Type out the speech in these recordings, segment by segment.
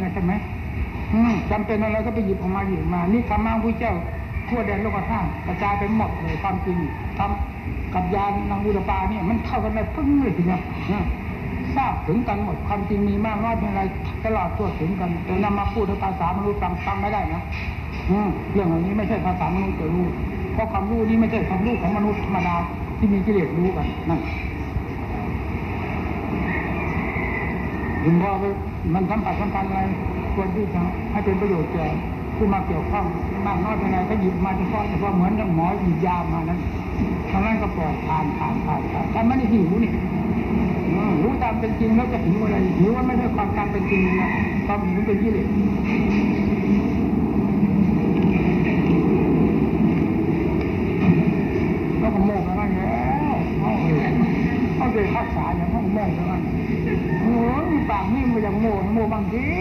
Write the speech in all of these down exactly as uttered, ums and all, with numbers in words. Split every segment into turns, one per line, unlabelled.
ใช่ไหมจำเป็นอะไรก็ไปหยิบออกมาหยิบมานี่ธรรมะพระเจ้าทั่วแดนโลกธาตุกระจายไปหมดเลยความจริงทำกับยานนางอุตปาเนี่ยมันเข้ากันได้พึ่งเลยทีเดียวทราบถึงกันหมดความจริงมีมากน้อยเป็นไรตลอดทั่วถึงกันแต่นำมาพูดในภาษามนุษย์ฟังฟังไม่ได้นะเรื่องเหล่านี้ไม่ใช่ภาษามนุษย์จะรู้เพราะความรู้นี้ไม่ใช่ความรู้ของมนุษย์ธรรมดาที่มีกิเลสรู้กันนั่นถึงว่ามันสัมผัสสัมพันธ์อะไรควรที่จะให้เป็นประโยชน์แก่ผู้มาเกี่ยวข้องมากน้อยเป็นไรก็หยิบมาเฉพาะเฉพาะเหมือนกับหมอหยิบยามานั้นทางนั้นก็ปล่อยผ่านผ่านผ่านแต่ไม่ได้หิวนี่รู้ตามเป็นจริงแล้วจะหิวอะไรหิวว่าไม่ใช่ความตามเป็นจริงนะความหิวเป็นกิเลสแล้วก็โม่กันนั่นแล้วเอาเลยเอาเลยภาษาอย่างนั้นโม่กันนั่นโอ้ยปากนี่มันอย่างโม่โม่บางที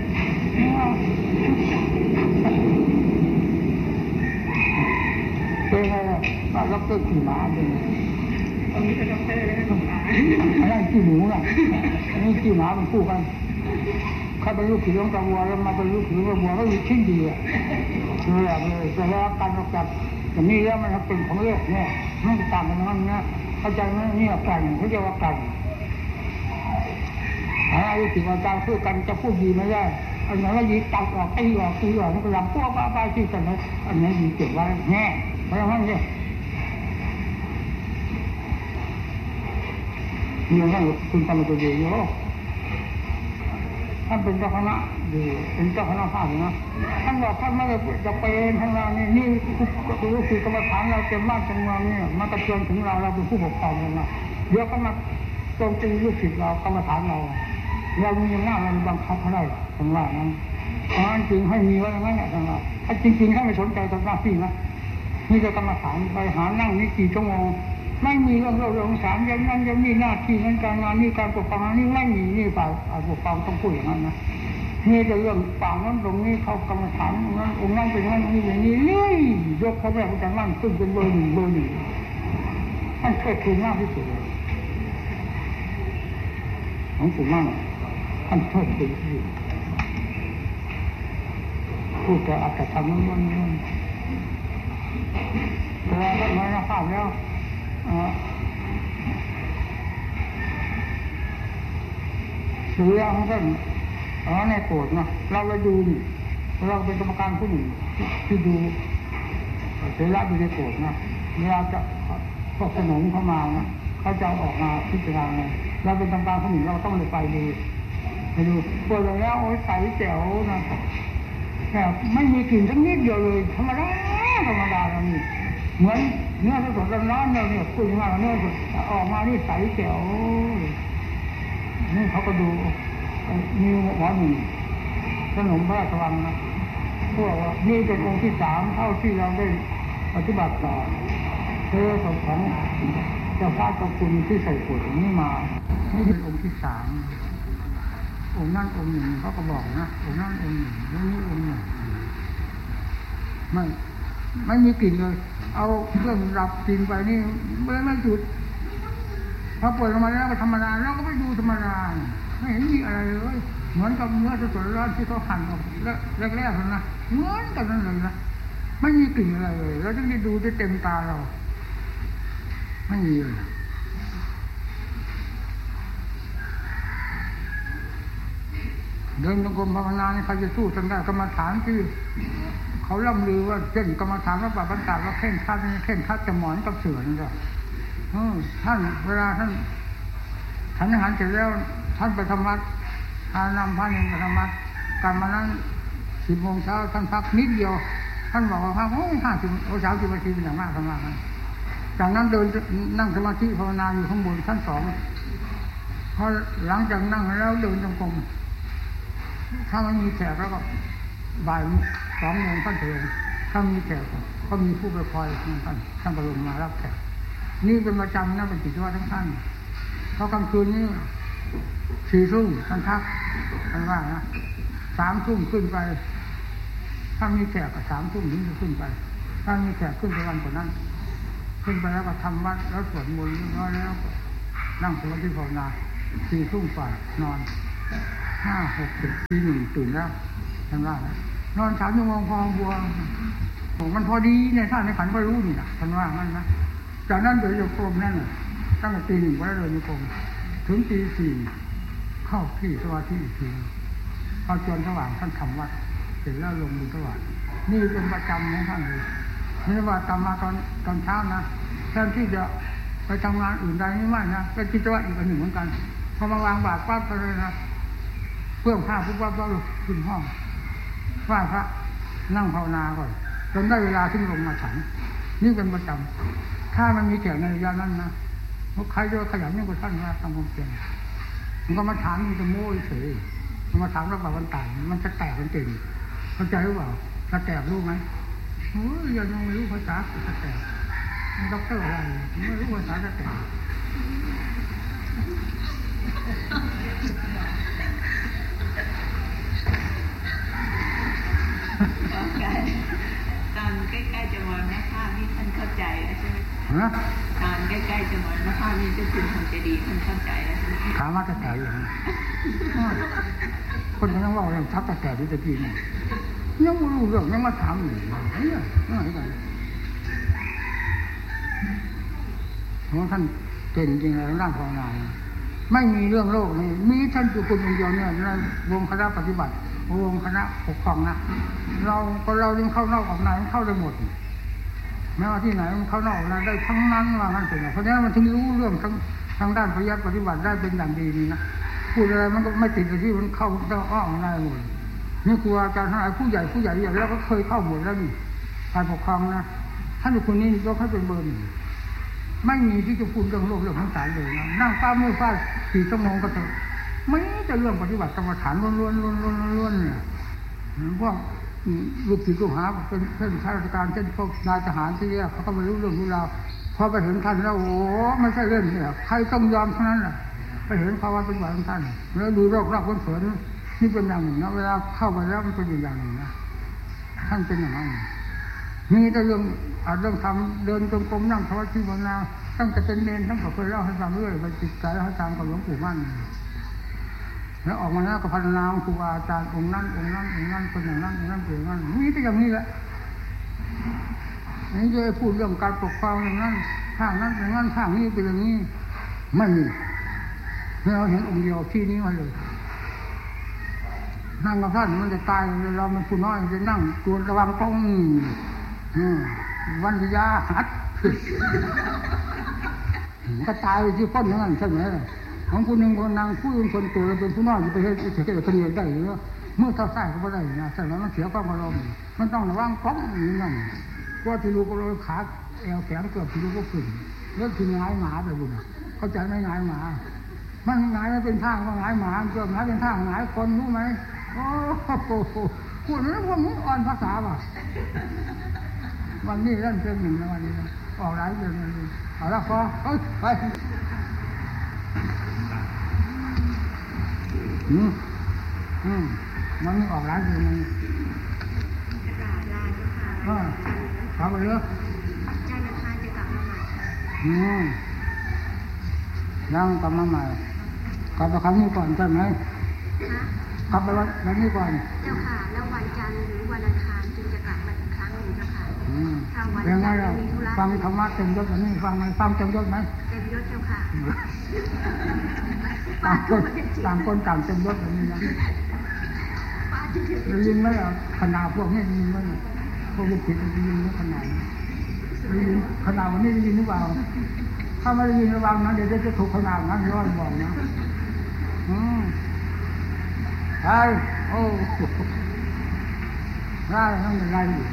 เป็นไงล่ะมาล็อกเตอร์ขี่ม้าเป็นตอนนี้เป็นล็อกเตอร์เลยอันนั้นขี่หมูน่ะอันนี้ขี่ม้าเป็นคู่กันใครเป็นลูกขี่ล้มกระวัวแล้วมาเป็นลูกขี่ล้มกระวัวก็มีชิ้นดีอ่ะเลยอ่ะเลยแต่ว่าการออกจากแต่นี่แล้วมันเป็นของโลกเนี่ยมันต่างกันนั่นนะเข้าใจไหมนี่กันเขาเรียกว่ากันอะไรที่ว่าการพูดกันจะพูดดีไม่ได้อันนั้นว่ายีตัดออกตีออกตีออกมันก็ลำพวกบ้าๆที่กันนะอันนี้ยีเก็บไว้แง่เพราะงั้นเนี่ยนี่นั่นคุณทำตัวเดียวท่านเป็นเจ้าคณะดีเป็นเจ้าคณะภาคนะท่านบอกท่านไม่ได้จะเป็นท่านว่านี่นี่คือคือกรรมฐานเราเต็มมากเต็มเมืองนี่มากระเทือนถึงเราเราเป็นผู้ปกครองกันนะเดี๋ยวก็มาโจมตีลูกศิษย์เรากรรมฐานเราเรามีหน้าเราบังคับเขาได้ทั้งว่านั้นเพราะจริงให้มีไว้อย่างนั้นแหละทั้งว่าถ้าจริงๆถ้าไม่สนใจทำหน้าที่นะนี่จะกรรมฐานไปหานั่งนี่กี่ชั่วโมงไม่มีเรื่องโลกเรื่องสารอย่างนั้นอย่างนี้หน้าที่นั้นการงานนี่การปกครองนี่ไม่มีนี่ฝ่ายปกครองต้องพูดอย่างนั้นนะนี่จะเรื่องป่านั้นตรงนี้เขากรรมฐานนั้นองค์นั้นเป็นนั้นนี่อย่างนี้เรื่อยยกพระแม่พระจันทร์มั่นขึ้นเป็นเบอร์หนึ่งเบอร์หนึ่งท่านเคยทูลมากที่สุดเลยของปู่มั่งท่านเทิดทูนที่พูดแต่อัตถธรรมล้วนๆแต่ท่านมรณภาพแล้วเสือของท่านอ๋อในโกรธนะเราไปดูนี่เราเป็นกรรมการผู้หนึ่งที่ดูเสือละอยู่ในโกรธนะเวลาจะพวกขนมเข้ามานะเขาจะออกมาพิจารณาไงเราเป็นกรรมการผู้หนึ่งเราต้องเลยไปดูไปดูพวกเราแล้วโอ้ยใสแจ๋วนะแต่ไม่มีกลิ่นสักนิดเดียวเลยธรรมดาธรรมดาเรานี่เหมือนเนื้อสดๆร้อนๆเราเนี่ยคุยมาเนื้อสดออกมานี่ใสแจ๋วนี่เขาก็ดูมีหมอหนึ่งขนมพระราชวังนะพวกว่านี่เป็นองค์ที่สามเท่าที่เราได้ปฏิบัติต่อเธอของของเจ้าพระเจ้าคุณที่ใส่ขวดนี้มานี่เป็นองค์ที่สามองค์นั่นองค์หนึ่งเขาก็บอกนะองค์นั่นองค์หนึ่งองค์นี้องค์หนึ่งไม่ไม่มีกลิ่นเลยเอาเครื่องรับกลิ่นไปนี่ไม่ไม่จุดพอเปิดออกมาแล้วก็ธรรมดาแล้วก็ไม่ดูธรรมดาไม่เห็นมีอะไรเลยเหมือนกับเนื้อสดๆร้อนที่เขาหั่นออกแรกๆนะเหมือนกันนั่นเลยนะไม่มีกลิ่นอะไรเลยแล้วจึงได้ดูได้เต็มตาเราไม่มีเลยเดินจงกรมภาวนาใครจะสู้ท่านได้กรรมฐานที่เขาล่ำลือว่าเช่นกรรมฐานพระบาทบรรดาว่าเข่งคัดเข่งคัดจะหมอนกับเสือนั่นแหละท่านเวลาท่านฉันอาหารเสร็จแล้วท่านไปธรรมะทานนำพระเนรไปธรรมะการมานั้นสิบโมงเช้าท่านพักนิดเดียวท่านบอกว่าพักโอ้ยห้าสิบโอ้เช้าสิบนาทีเป็นอย่างมากธรรมะจากนั้นเดินนั่งสมาธิภาวนาอยู่ข้างบนชั้นสองพอหลังจากนั่งแล้วเดินจงกรมถ้ามันมีแขกแล้วก็บ่ายสองโมงท่านเถิดถ้ามีแขกก็มีผู้ไปคอยท่านท่านประลมมารับแขกนี่เป็นประจำนะเป็นกิจวัตรทั้งท่านเพราะกลางคืนนี่สี่ทุ่มท่านพักท่านว่านะสามทุ่มขึ้นไปถ้ามีแขกก็สามทุ่มถึงจะขึ้นไปถ้ามีแขกขึ้นไปวันกว่านั้นขึ้นไปแล้วก็ทำวัดแล้วสวดมนต์น้อยแล้วนั่งสมาธิภาวนาสี่ทุ่มกว่านอนห้าหกเจ็ดปีหนึ่งตื่นแล้วท่านว่านอนสามชั่วโมงพอบัวผมมันพอดีเนี่ยท่านในขันก็รู้นี่นะท่านว่างั้นนะจากนั้นเดินโยกมนั่นตั้งแต่ตีหนึ่งไว้เลยโยกมถึงตีสี่เข้าที่สมาธิอีกทีพอจวนสว่างท่านทำวัดเสร็จแล้วลงมือสว่างนี่เป็นประจำของท่านเลยไม่ว่าทำมาตอนตอนเช้านะแทนที่จะไปทำงานอื่นใดนี่ไม่นะเป็นกิจวัตรอีกอันหนึ่งเหมือนกันพอมาวางบาตรปั๊บไปเลยนะเพื่อผ้าปุ๊บปั๊บก็ขึ้นห้องไหว้พระนั่งภาวนาก่อนจนได้เวลาที่ลงมาฉันนี่เป็นประจำถ้ามันมีแขกในระยะนั้นนะใครจะขยันนี่ก็ท่านว่าทำความเพียรมันก็มาถามมันจะโม้เฉยมันมาถามเราแบบวันต่างมันจะแตกมันเก่งเข้าใจหรือเปล่าจะแตกรู้ไหมโอ้ยยังไม่รู้ภาษาจะแตกมันด็อกเตอร์อะไรไม่รู้ภาษาจะแตก
ตอนใกล้ๆจะมรณภาพนี่ท่านเข้าใจแล้วใช่ไหมตอนใกล้ๆจะมรณภาพนี่เจ้าคุณทำใจดีท่านเข้าใจแล้วใช่ไหม
ถามว่าจะแตกอย่างไรคนทั้งว่าเรื่องทักจะแตกที่จะกินยังไม่รู้เรื่องยังมาถามอยู่เนี่ยอะไรกันเพราะท่านเก่งจริงเลยร่างภาวนาไม่มีเรื่องโลกนี้มีท่านอยู่คนเดียวเนี่ยในวงคณะปฏิบัติวงคณะปกครองนะเราก็เรายังเข้านอกออกในมันเข้าได้หมดแม้ว่าที่ไหนมันเข้านอกนะได้ทั้งนั้นว่างั้นเป็นเพราะฉะนั้นมันถึงรู้เรื่องทั้งทางด้านปริยัติปฏิบัติได้เป็นอย่างดีนี่นะพูดอะไรมันก็ไม่ติดกับที่มันเข้าได้อ้อมได้หมดนี่ครูอาจารย์ทั้งหลายผู้ใหญ่ผู้ใหญ่ใหญ่แล้วก็เคยเข้าหมดแล้วนี่การปกครองนะท่านคนนี้ก็เขาเป็นเบอร์หนึ่งไม่มีที่จะพูดเรื่องโลกเรื่องทั้งสายเลยนะนั่งฟ้ามือฟ้าสี่ชั่วโมงก็เถอะไม่จะเรื่องปฏิบัติกรรมฐานล้วนๆล้วนๆเนี่ยพวกลูกศิษย์ลูกหาเป็นเช่นข้าราชการเช่นพวกนายทหารที่เรียกเขาก็ไม่รู้เรื่องรู้ราวพอไปเห็นท่านแล้วโอ้ไม่ใช่เรื่องเนี่ยใครต้องยอมเท่านั้นแหละไปเห็นภาวะเป็นแบบของท่านแล้วดูรอบรอบคนเผินนี่เป็นอย่างหนึ่งนะเวลาเข้าไปแล้วมันเป็นอย่างหนึ่งนะท่านเป็นอย่างนั้นมีแต่เรื่องอาจเรื่องทำเดินจงกรมนั่งภาวนาภาวนาตั้งแต่เป็นเนรทั้งก็เคยเล่าให้ฟังเรื่อยไปจิตใจให้ตามกับหลวงปู่มั่นแล้วออกมาแล้วก็พัฒนาครูอาจารย์องค์นั้นองค์นั้นองค์นั้นคนอย่างนั้นองค์นั้นเป็นอย่างนั้นมีแต่อย่างนี้แหละนี่จะพูดเรื่องการปกครองอย่างนั้นข้างนั้นอย่างนั้นข้างนี้เป็นอย่างนี้ไม่มีเราเห็นองค์เดียวที่นี้มาเลยนั่งกับท่านมันจะตายเรามันผู้น้อยจะนั่งตัวระวังต้องวันยาหัดก็ตายที่พ้นอย่างนั้นใช่ไหมของผู้หนึ่งคนนางผู้อื่นคนตัวเราเป็นผู้น้อยจะไปเห็นเฉยๆคนเดียวได้หรือเมื่อเท่าใส่ก็ไม่ได้นะแต่แล้วมันเสียความอารมณ์มันต้องระวังต้องอย่างนั้นก็ที่รู้ก็เลยขาเอวแขนเกือบที่รู้ก็ขึ้นเรื่องที่ง่ายหมาไปบุญเข้าใจไหมง่ายหมามันง่ายไม่เป็นทางก็ง่ายหมาเกือบง่ายเป็นทางง่ายคนรู้ไหมโอ้โหพูดแล้วพวกนี้อ่อนภาษาป่ะวันนี้เล่นเพลงหนึ่งนะวันนี้ออกหลายเพลงเลยเอาละพอเฮ้ยไปอืมอืมมันออกหลายเพลงเลยอ่าถามไปเลยใช่นะคะจะกลับมาใหม่อืมยังกลับมาใหม่กลับไปครั้งนี้ก่อนใช่ไหมกลับไปวันนี้ก่อนเจ้าค่ะแล้ววันจันทร์หรือวันอังคารจึงจะกลับมาอีกครั้งหนึ่งเจ้าค่ะถ้าวันจันทร์มีธุระฟังธรรมะเต็มยศแบบนี้ฟังไหมฟังเต็มยศไหมเต็มยศเจ้าค่ะต่างคนต่างคนต่างเต็มยศแบบนี้นะได้ยินไหมอ่ะขนาดพวกนี้ได้ยินไหมพวกลูกศิษย์ได้ยินไหมขนาดได้ยินขนาดวันนี้ได้ยินหรือเปล่าถ้าไม่ได้ยินระวังนะเดี๋ยวจะถูกขนาดนั้นย้อนบอกนะอืมใช่โอ้ได้นั่งยังไงอยู่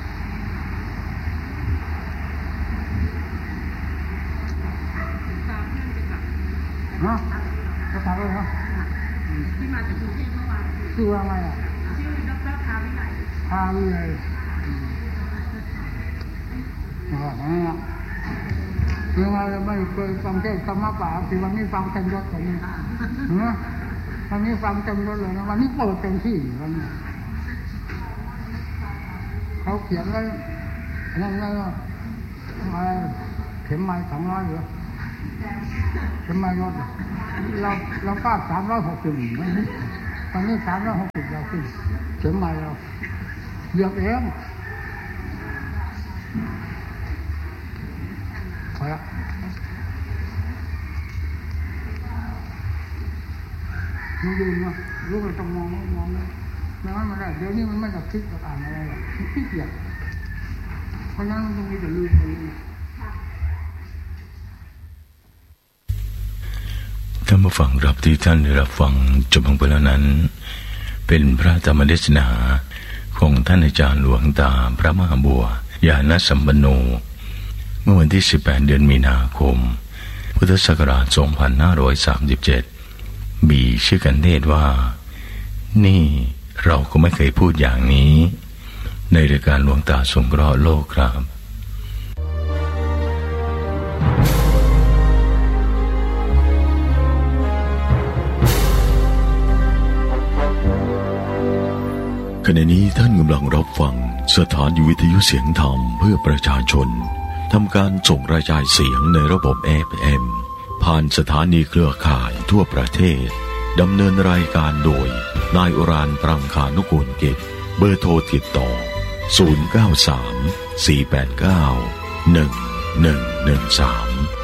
เนาะก็ถามเลยเนาะที่มาจากกรุงเทพเมื่อวานชื่อว่าอะไรอ่ะชื่อดร.ทาวิไลทาวิไลอ๋อเนี่ยคือว่าไม่เคยฟังเทศธรรมะป่าคือวันนี้ฟังเต็มยศแบบนี้เนาะวันนี้ฟังเต็มยศเลยนะวันนี้เปิดเต็มที่วันนี้เขาเขียนไว้นั่นไงว่าเข็มไม้สองร้อยเหรอเข็มไม้รถเราเราป้าสามร้อยหกสิบวันนี้วันนี้สามร้อยหกสิบเราขึ้นเข็มใหม่เราเลือกเองพอละมึงดูนะรู้มันต้องมองมองนะไม่งั้นมันได้เดี๋ยวนี้มันไม่จะคิดกับอ่านอะไรหรอกขี้เกียจเพราะนั้นมันต้องมีแต่ลืมไป
ท่านผู้ฟังรับที่ท่านได้รับฟังจบลงไปแล้วนั้นเป็นพระธรรมเทศนาของท่านอาจารย์หลวงตาพระมหาบัวยานสัมปันโนเมื่อวันที่สิบแปดเดือนมีนาคมพุทธศักราชสองพันห้าร้อยสามสิบเจ็ดมีชื่อกันเทศว่านี่เราก็ไม่เคยพูดอย่างนี้ในรายการหลวงตาสงเคราะห์โลกครับขณะนี้ท่านกำลังรับฟังสถานีวิทยุเสียงธรรมเพื่อประชาชนทำการส่งกระจายเสียงในระบบ เอฟ เอ็ม ผ่านสถานีเครือข่ายทั่วประเทศดำเนินรายการโดยนายอุรานปรังคานุกูลกิจเบอร์โทรติดต่อศูนย์ เก้า สาม สี่ แปด เก้า หนึ่ง หนึ่ง หนึ่ง สาม